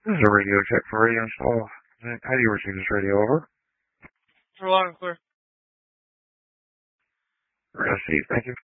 This is a radio check for radio install. How do you receive this radio? Over. For loud and clear. Receive. Thank you.